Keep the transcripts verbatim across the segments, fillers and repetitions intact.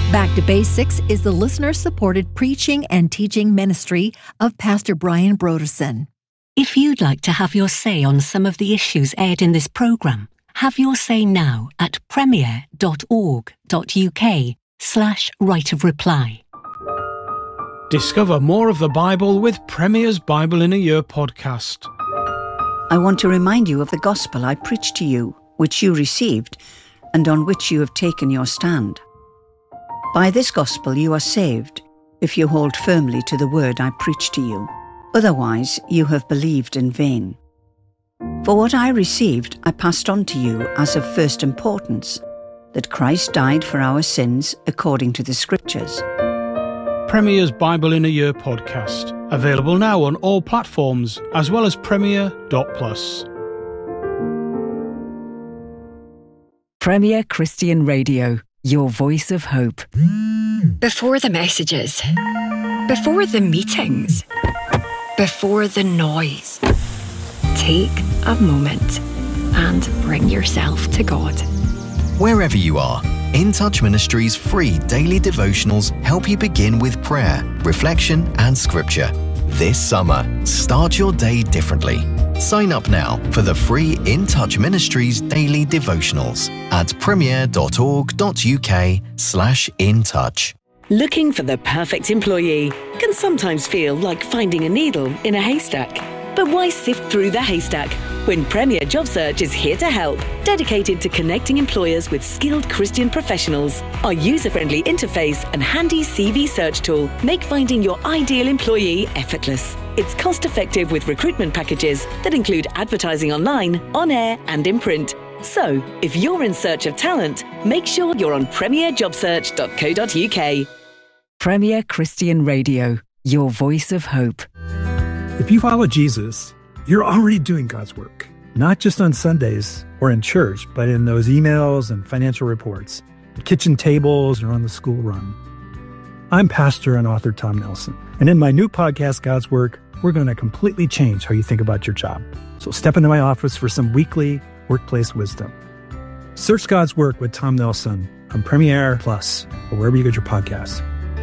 Back to Basics is the listener-supported preaching and teaching ministry of Pastor Brian Brodersen. If you'd like to have your say on some of the issues aired in this programme, have your say now at premier.org.uk slash right of reply. Discover more of the Bible with Premier's Bible in a Year podcast. I want to remind you of the gospel I preached to you, which you received, and on which you have taken your stand. By this gospel you are saved, if you hold firmly to the word I preached to you. Otherwise you have believed in vain. For what I received I passed on to you as of first importance, that Christ died for our sins according to the Scriptures. Premier's Bible in a Year podcast. Available now on all platforms, as well as premier dot plus. Premier Christian Radio, your voice of hope. Before the messages, before the meetings, before the noise, take a moment and bring yourself to God. Wherever you are, In Touch Ministries' free daily devotionals help you begin with prayer, reflection, and scripture. This summer, start your day differently. Sign up now for the free In Touch Ministries daily devotionals at premier.org.uk slash in touch. Looking for the perfect employee can sometimes feel like finding a needle in a haystack. But why sift through the haystack when Premier Job Search is here to help, dedicated to connecting employers with skilled Christian professionals? Our user-friendly interface and handy C V search tool make finding your ideal employee effortless. It's cost-effective with recruitment packages that include advertising online, on air, and in print. So, if you're in search of talent, make sure you're on premier job search dot co dot uk. Premier Christian Radio, your voice of hope. If you follow Jesus, you're already doing God's work, not just on Sundays or in church, but in those emails and financial reports, the kitchen tables, or on the school run. I'm pastor and author Tom Nelson, and in my new podcast, God's Work, we're going to completely change how you think about your job. So step into my office for some weekly workplace wisdom. Search God's Work with Tom Nelson on Premiere Plus or wherever you get your podcasts.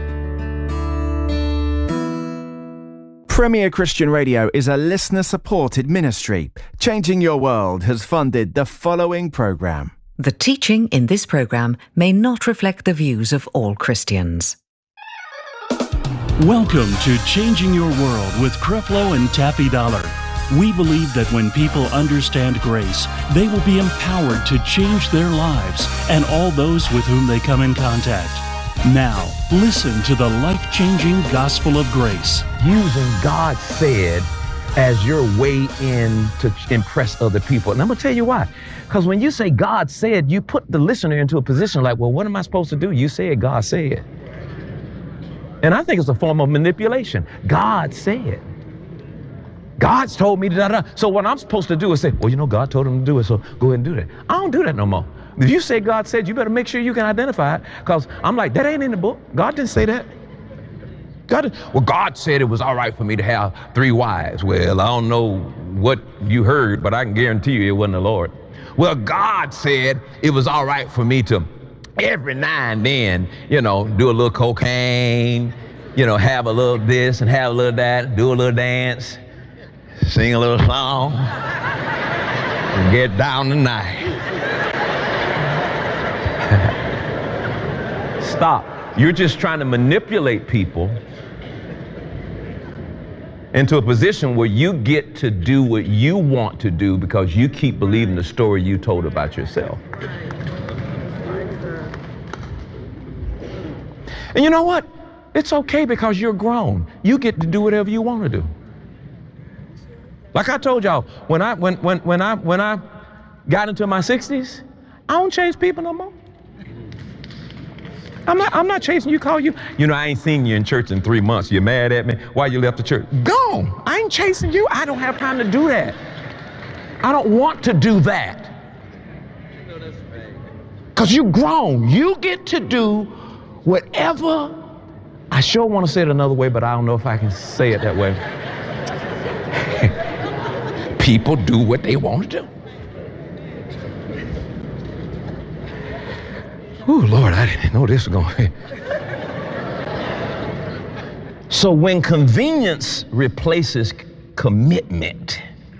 Premier Christian Radio is a listener-supported ministry. Changing Your World has funded the following programme. The teaching in this programme may not reflect the views of all Christians. Welcome to Changing Your World with Creflo and Taffy Dollar. We believe that when people understand grace, they will be empowered to change their lives and all those with whom they come in contact. Now, listen to the life-changing gospel of grace. Using God said as your way in to impress other people. And I'm going to tell you why. Because when you say God said, you put the listener into a position like, well, what am I supposed to do? You said God said. And I think it's a form of manipulation. God said. God's told me to da da. So what I'm supposed to do is say, well, you know, God told him to do it, so go ahead and do that. I don't do that no more. If you say God said, you better make sure you can identify it, because I'm like, that ain't in the book. God didn't say that. God, well, God said it was all right for me to have three wives. Well, I don't know what you heard, but I can guarantee you it wasn't the Lord. Well, God said it was all right for me to every now and then, you know, do a little cocaine, you know, have a little this and have a little that, do a little dance, sing a little song, and get down tonight. Stop. You're just trying to manipulate people into a position where you get to do what you want to do because you keep believing the story you told about yourself. And you know what? It's okay because you're grown. You get to do whatever you want to do. Like I told y'all, when I when when when I when I got into my sixties, I don't chase people no more. I'm not, I'm not chasing you, call you. You know, I ain't seen you in church in three months. You're mad at me? Why you left the church? Gone. I ain't chasing you. I don't have time to do that. I don't want to do that. Because you're grown. You get to do whatever. I sure want to say it another way, but I don't know if I can say it that way. People do what they want to do. Oh, Lord, I didn't know this was going to. So when convenience replaces c- commitment,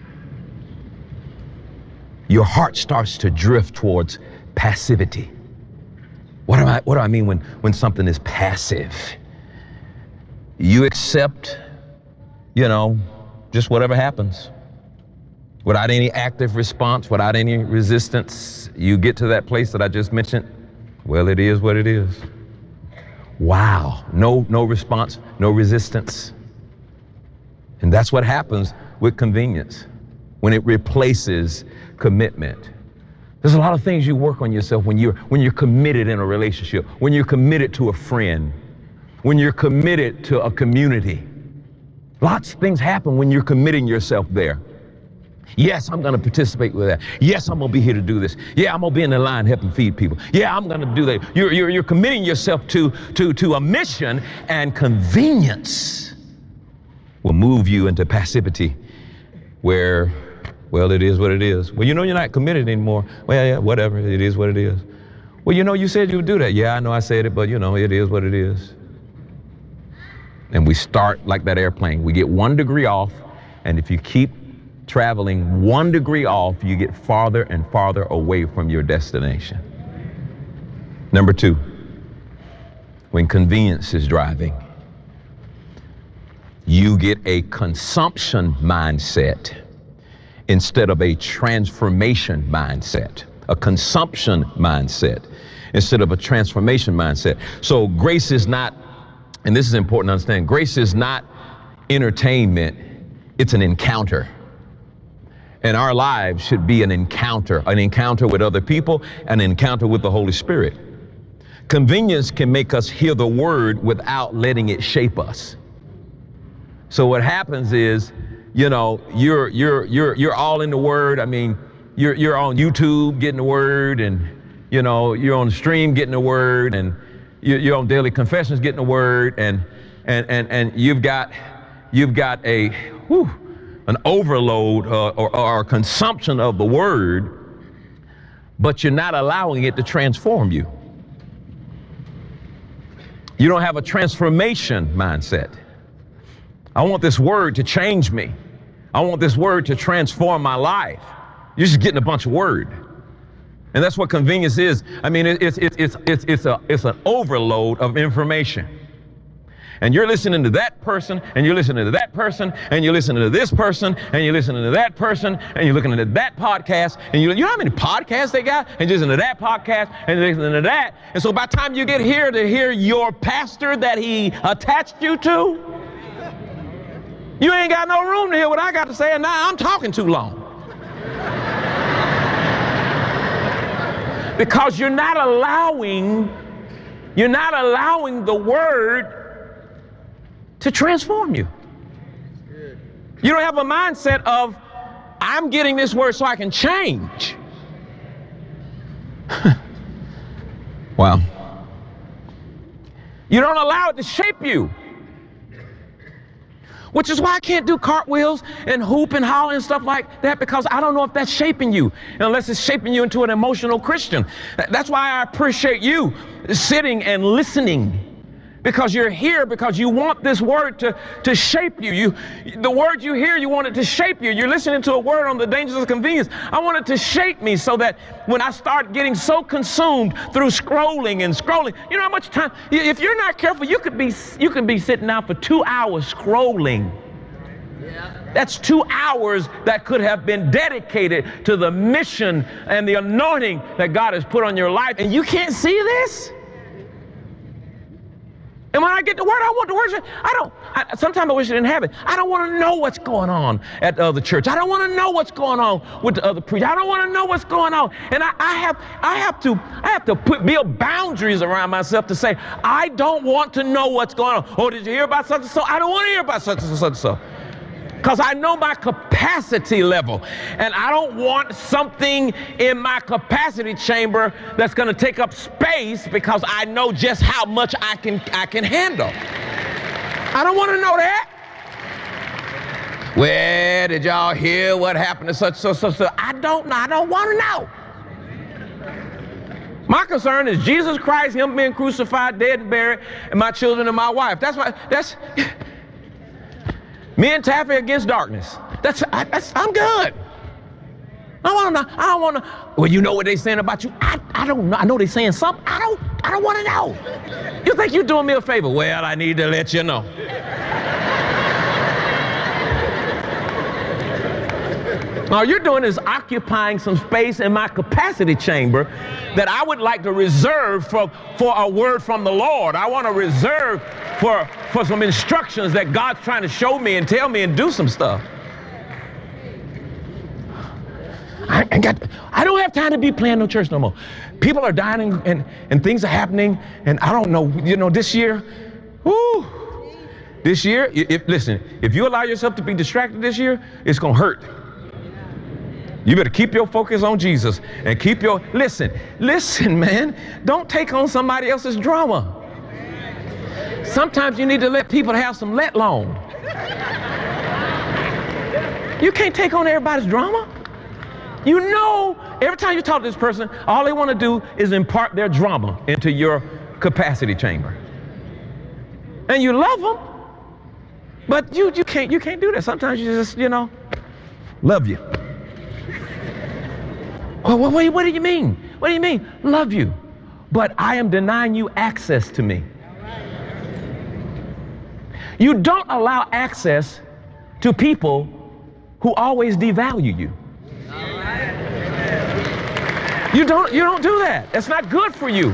your heart starts to drift towards passivity. What do I, what do I mean when, when something is passive? You accept, you know, just whatever happens. Without any active response, without any resistance, you get to that place that I just mentioned. Well, it is what it is. Wow, no, no response, no resistance. And that's what happens with convenience when it replaces commitment. There's a lot of things you work on yourself when you're, when you're committed in a relationship, when you're committed to a friend, when you're committed to a community. Lots of things happen when you're committing yourself there. Yes, I'm going to participate with that. Yes, I'm going to be here to do this. Yeah, I'm going to be in the line helping feed people. Yeah, I'm going to do that. You're, you're, you're committing yourself to, to, to a mission, and convenience will move you into passivity where, well, it is what it is. Well, you know you're not committed anymore. Well, yeah, whatever. It is what it is. Well, you know you said you would do that. Yeah, I know I said it, but you know, it is what it is. And we start like that airplane. We get one degree off, and if you keep traveling one degree off, you get farther and farther away from your destination. Number two, when convenience is driving, you get a consumption mindset instead of a transformation mindset. A consumption mindset instead of a transformation mindset. So grace is not, and this is important to understand, grace is not entertainment, it's an encounter. And our lives should be an encounter, an encounter with other people, an encounter with the Holy Spirit. Convenience can make us hear the word without letting it shape us. So what happens is, you know, you're you're you're you're all in the word. I mean, you're you're on YouTube getting the word, and you know, you're on the stream getting the word, and you're, you're on Daily Confessions getting the word, and and and and you've got you've got a whew, an overload uh, or, or consumption of the word, but you're not allowing it to transform you. You don't have a transformation mindset. I want this word to change me. I want this word to transform my life. You're just getting a bunch of word. And that's what convenience is. I mean, it, it's, it's, it's, it's, it's, a, it's an overload of information. And you're listening to that person, and you're listening to that person, and you're listening to this person, and you're listening to that person, and you're looking at that podcast, and you, you know how many podcasts they got? And you're listening to that podcast, and you're listening to that. And so by the time you get here to hear your pastor that he attached you to, you ain't got no room to hear what I got to say, and now I'm talking too long. Because you're not allowing, you're not allowing the word to transform you. You don't have a mindset of, I'm getting this word so I can change. Wow. You don't allow it to shape you. Which is why I can't do cartwheels and hoop and holler and stuff like that, because I don't know if that's shaping you, unless it's shaping you into an emotional Christian. That's why I appreciate you sitting and listening. Because you're here because you want this word to, to shape you. You. The word you hear, you want it to shape you. You're listening to a word on the dangers of convenience. I want it to shape me so that when I start getting so consumed through scrolling and scrolling, you know how much time, if you're not careful, you could be, you could be sitting down for two hours scrolling. That's two hours that could have been dedicated to the mission and the anointing that God has put on your life. And you can't see this? And when I get the word, I want the word. I don't, I, sometimes I wish I didn't have it. I don't want to know what's going on at the other church. I don't want to know what's going on with the other preacher. I don't want to know what's going on. And I, I have, I have to, I have to put, build boundaries around myself to say, I don't want to know what's going on. Oh, did you hear about such and so? I don't want to hear about such and so, such and so. Because I know my capacity level, and I don't want something in my capacity chamber that's going to take up space, because I know just how much I can I can handle. I don't want to know that. Well, did y'all hear what happened to such so so so? I don't know. I don't want to know. My concern is Jesus Christ, him being crucified, dead and buried, and my children and my wife. That's my, that's, me and Taffy against darkness. That's, I, that's I'm good. I want to, I don't want to, well, you know what they saying about you? I, I don't know. I know they saying something. I don't, I don't want to know. You think you're doing me a favor? Well, I need to let you know. All you're doing is occupying some space in my capacity chamber that I would like to reserve for, for a word from the Lord. I want to reserve for, for some instructions that God's trying to show me and tell me and do some stuff. I, I, got, I don't have time to be playing no church no more. People are dying and, and, and things are happening, and I don't know, you know, this year, whoo, this year, if, listen, if you allow yourself to be distracted this year, it's going to hurt. You better keep your focus on Jesus and keep your, listen, listen, man, don't take on somebody else's drama. Sometimes you need to let people have some let alone. You can't take on everybody's drama. You know, every time you talk to this person, all they want to do is impart their drama into your capacity chamber. And you love them, but you, you can't, you can't do that. Sometimes you just, you know, love you. Well, what, what do you mean? What do you mean? Love you. But I am denying you access to me. You don't allow access to people who always devalue you. You don't, you don't do that. It's not good for you.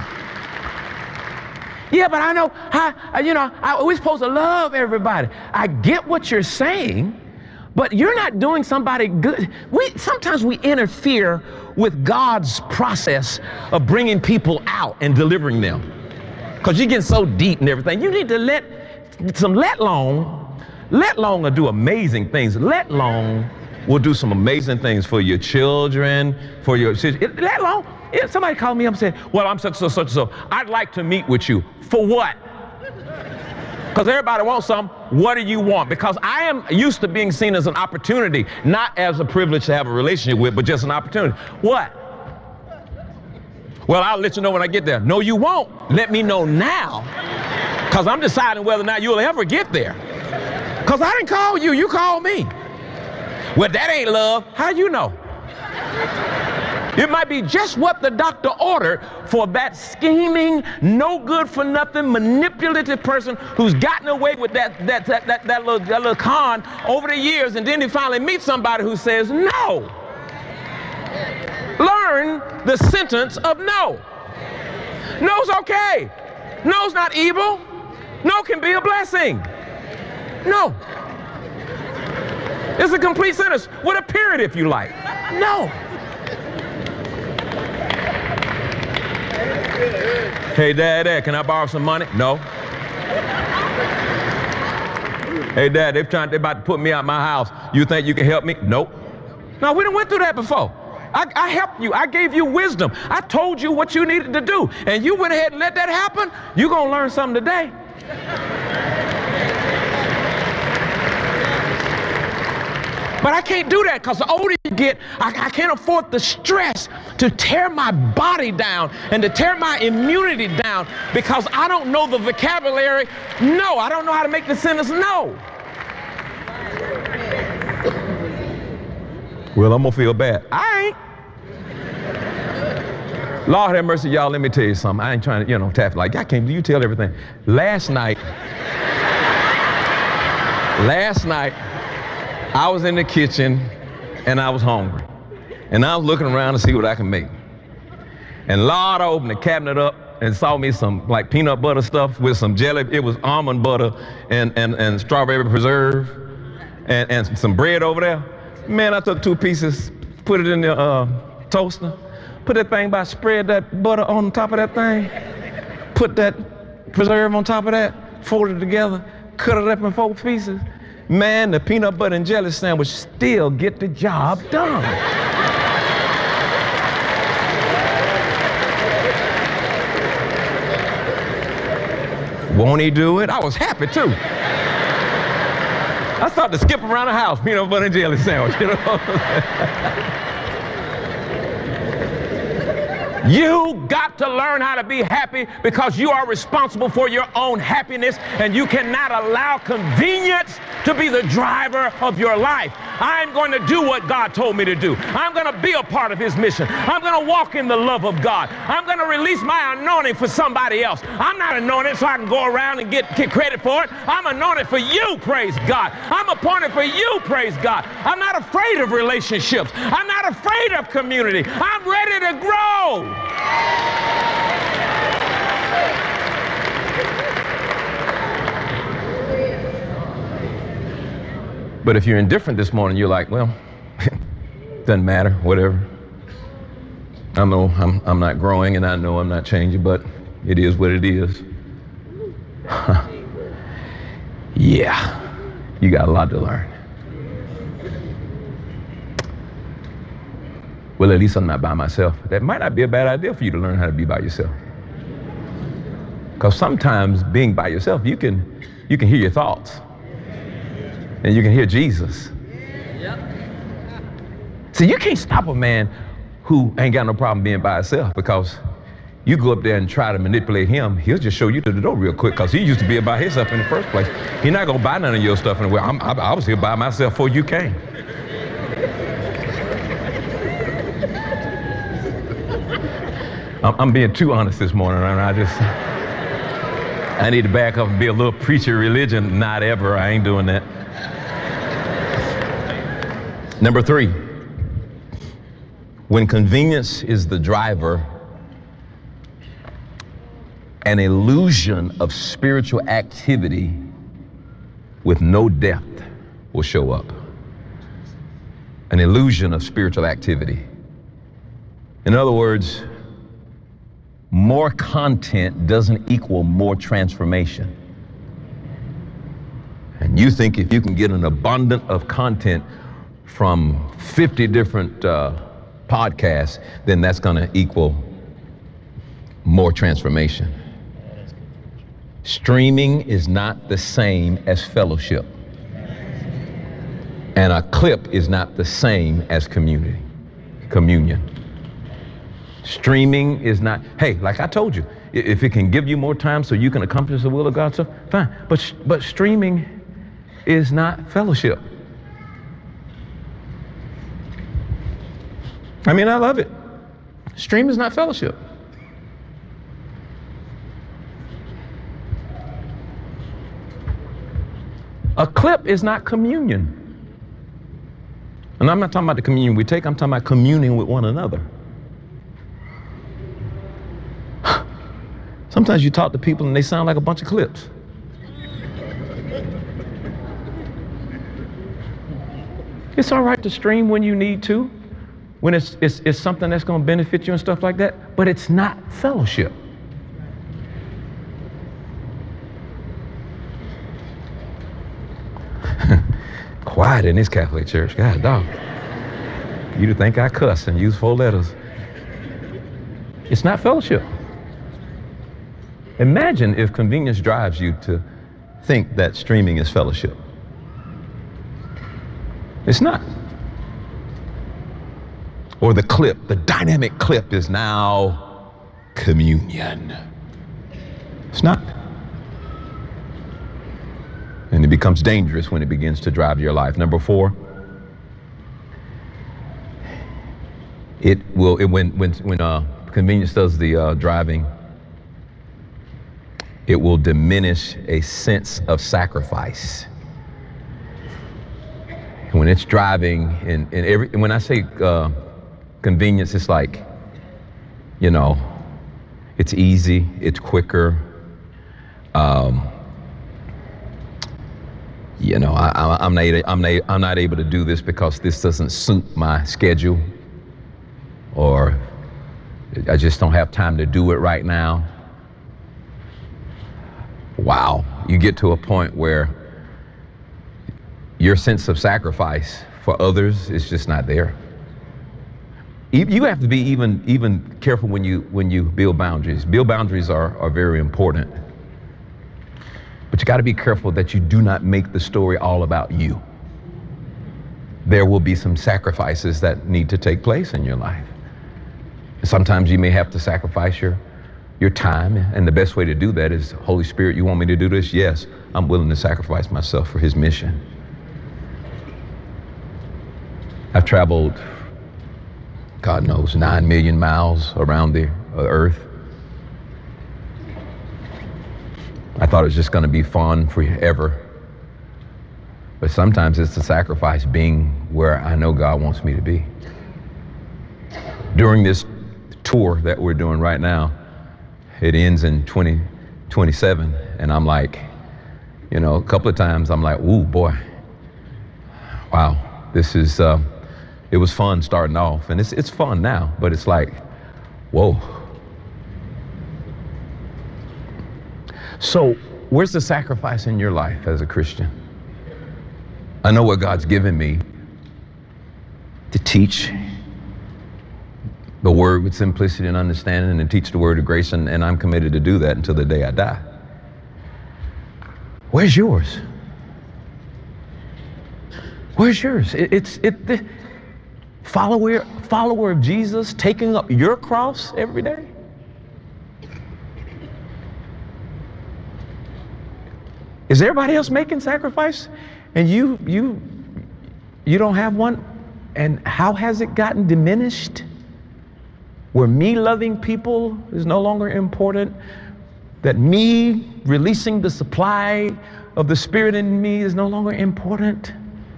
Yeah, but I know how, you know, I, we're supposed to love everybody. I get what you're saying, but you're not doing somebody good. We, sometimes we interfere with God's process of bringing people out and delivering them. Because you get so deep and everything. You need to let some let alone, let alone will do amazing things. Let alone will do some amazing things for your children, for your, let alone, somebody called me up and said, well, I'm such, such, such, so. I'd like to meet with you. For what? Because everybody wants something. What do you want? Because I am used to being seen as an opportunity, not as a privilege to have a relationship with, but just an opportunity. What? Well, I'll let you know when I get there. No, you won't. Let me know now. Because I'm deciding whether or not you'll ever get there. Because I didn't call you, you called me. Well, that ain't love. How you know? It might be just what the doctor ordered for that scheming, no good for nothing, manipulative person who's gotten away with that, that, that, that, that, little, that little con over the years, and then he finally meets somebody who says no. Learn the sentence of no. No's okay. No's not evil. No can be a blessing. No. It's a complete sentence with a period if you like. No. Hey, Dad, Dad, can I borrow some money? No. Hey, Dad, they're trying, they're about to put me out my house. You think you can help me? Nope. No, we done went through that before. I, I helped you. I gave you wisdom. I told you what you needed to do. And you went ahead and let that happen. You're going to learn something today. But I can't do that because the older you get, I, I can't afford the stress to tear my body down and to tear my immunity down because I don't know the vocabulary. No, I don't know how to make the sentence no. Well, I'm going to feel bad. I ain't. Lord have mercy, y'all, let me tell you something. I ain't trying to, you know, tap like, I can't, you tell everything. Last night, last night, I was in the kitchen and I was hungry. And I was looking around to see what I can make. And Lord, I opened the cabinet up and saw me some like peanut butter stuff with some jelly. It was almond butter and, and, and strawberry preserve and, and some bread over there. Man, I took two pieces, put it in the uh, toaster, put that thing by, spread that butter on top of that thing, put that preserve on top of that, fold it together, cut it up in four pieces. Man, the peanut butter and jelly sandwich still get the job done. Won't he do it? I was happy too. I started to skip around the house, peanut butter and jelly sandwich, you know. You got to learn how to be happy because you are responsible for your own happiness, and you cannot allow convenience to be the driver of your life. I'm going to do what God told me to do. I'm going to be a part of his mission. I'm going to walk in the love of God. I'm going to release my anointing for somebody else. I'm not anointed so I can go around and get, get credit for it. I'm anointed for you, praise God. I'm appointed for you, praise God. I'm not afraid of relationships. I'm not afraid of community. I'm ready to grow. But if you're indifferent this morning, you're like, well, doesn't matter, whatever. I know I'm, I'm not growing, and I know I'm not changing, but it is what it is. Yeah, you got a lot to learn. Well, at least I'm not by myself. That might not be a bad idea for you to learn how to be by yourself. Because sometimes being by yourself, you can, you can hear your thoughts. And you can hear Jesus. See, you can't stop a man who ain't got no problem being by himself, because you go up there and try to manipulate him, he'll just show you to the door real quick, because he used to be by himself in the first place. He's not going to buy none of your stuff. And well, I'm, I, I was here by myself before you came. I'm, I'm being too honest this morning, and I just, I need to back up and be a little preacher religion. Not ever. I ain't doing that. Number three, when convenience is the driver, an illusion of spiritual activity with no depth will show up. An illusion of spiritual activity. In other words, more content doesn't equal more transformation. And you think if you can get an abundance of content from fifty different uh, podcasts, then that's going to equal more transformation. Streaming is not the same as fellowship. And a clip is not the same as community, communion. Streaming is not, hey, like I told you, if it can give you more time so you can accomplish the will of God, so fine. But, but streaming is not fellowship. I mean, I love it. Stream is not fellowship. A clip is not communion. And I'm not talking about the communion we take, I'm talking about communing with one another. Sometimes you talk to people and they sound like a bunch of clips. It's all right to stream when you need to, when it's, it's, it's something that's going to benefit you and stuff like that, but it's not fellowship. Quiet in this Catholic church, God dog. You'd think I cuss and use four letters. It's not fellowship. Imagine if convenience drives you to think that streaming is fellowship. It's not. Or the clip, the dynamic clip is now communion. It's not. And it becomes dangerous when it begins to drive your life. Number four, it will, it, when, when, when uh, convenience does the uh, driving, it will diminish a sense of sacrifice. When it's driving, and, and, every, and when I say uh, convenience, it's like, you know, it's easy, it's quicker. Um, you know, I, I, I'm, not, I'm, not, I'm not able to do this because this doesn't suit my schedule, or I just don't have time to do it right now. Wow, you get to a point where your sense of sacrifice for others is just not there. You have to be even even careful when you when you build boundaries. Build boundaries are, are very important. But you got to be careful that you do not make the story all about you. There will be some sacrifices that need to take place in your life. Sometimes you may have to sacrifice your, your time, and the best way to do that is, Holy Spirit, you want me to do this? Yes, I'm willing to sacrifice myself for his mission. I've traveled, God knows, nine million miles around the earth. I thought it was just going to be fun forever. But sometimes it's the sacrifice being where I know God wants me to be. During this tour that we're doing right now, it ends in twenty twenty-seven, and I'm like, you know, a couple of times I'm like, ooh, boy, wow, this is, uh, it was fun starting off, and it's, it's fun now, but it's like, whoa. So where's the sacrifice in your life as a Christian? I know what God's given me to teach the word with simplicity and understanding, and teach the word of grace, and, and I'm committed to do that until the day I die. Where's yours? Where's yours? It, it's it the follower follower of Jesus taking up your cross every day. Is everybody else making sacrifice, and you you you don't have one? And how has it gotten diminished? Where me loving people is no longer important, that me releasing the supply of the Spirit in me is no longer important,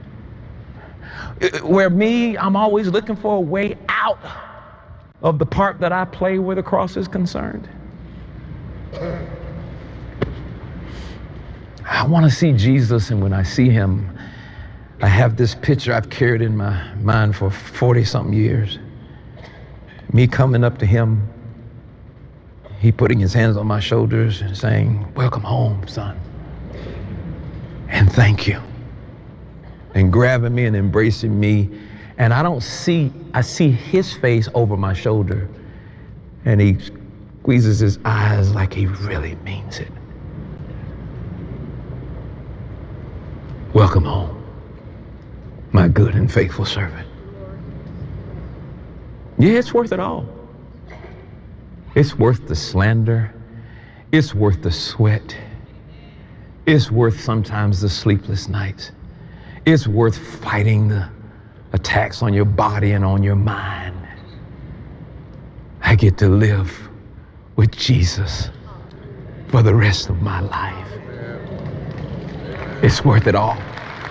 where me, I'm always looking for a way out of the part that I play where the cross is concerned. I want to see Jesus, and when I see him, I have this picture I've carried in my mind for forty something years. Me coming up to him, he putting his hands on my shoulders and saying, welcome home, son. And thank you. And grabbing me and embracing me. And I don't see, I see his face over my shoulder. And he squeezes his eyes like he really means it. Welcome home, my good and faithful servant. Yeah, it's worth it all. It's worth the slander. It's worth the sweat. It's worth sometimes the sleepless nights. It's worth fighting the attacks on your body and on your mind. I get to live with Jesus for the rest of my life. It's worth it all.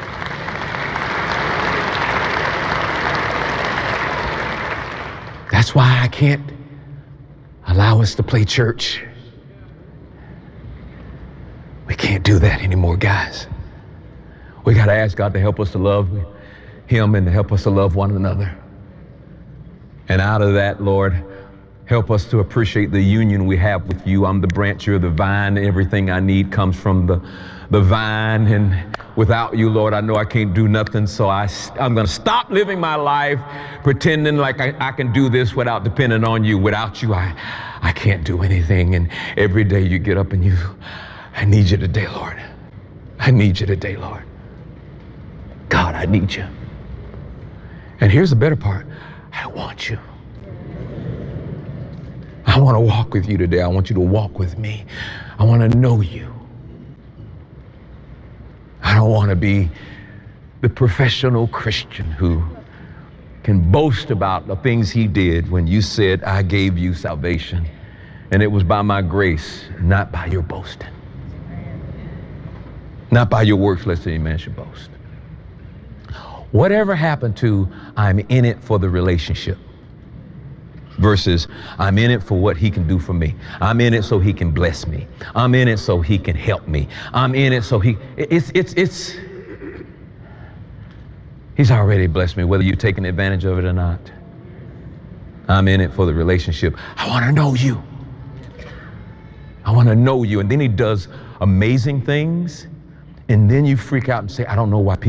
That's why I can't allow us to play church. We can't do that anymore, guys. We got to ask God to help us to love him and to help us to love one another. And out of that, Lord, help us to appreciate the union we have with you. I'm the branch, you're the vine. Everything I need comes from the, the vine. And without you, Lord, I know I can't do nothing. So I, I'm going to stop living my life pretending like I, I can do this without depending on you. Without you, I, I can't do anything. And every day you get up and you, I need you today, Lord. I need you today, Lord. God, I need you. And here's the better part. I want you. I want to walk with you today. I want you to walk with me. I want to know you. I don't want to be the professional Christian who can boast about the things he did when you said, I gave you salvation. And it was by my grace, not by your boasting. Not by your works, lest any man should boast. Whatever happened to, I'm in it for the relationship, versus I'm in it for what he can do for me. I'm in it so he can bless me. I'm in it so he can help me. I'm in it so he, it's, it's, it's, he's already blessed me, whether you're taking advantage of it or not. I'm in it for the relationship. I want to know you. I want to know you. And then he does amazing things. And then you freak out and say, I don't know why people